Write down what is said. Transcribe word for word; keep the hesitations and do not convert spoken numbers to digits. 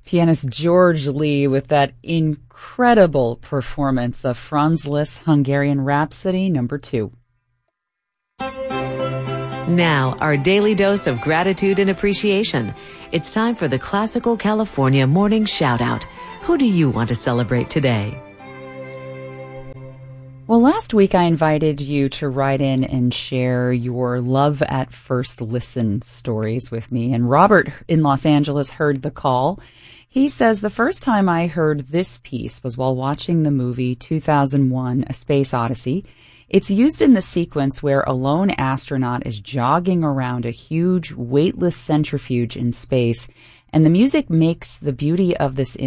Pianist George Lee with that incredible performance of Franz Liszt's Hungarian Rhapsody number two. Now, our daily dose of gratitude and appreciation. It's time for the Classical California Morning Shout-Out. Who do you want to celebrate today? Well, last week I invited you to write in and share your love at first listen stories with me. And Robert in Los Angeles heard the call. He says, the first time I heard this piece was while watching the movie two thousand one, A Space Odyssey. It's used in the sequence where a lone astronaut is jogging around a huge weightless centrifuge in space, and the music makes the beauty of this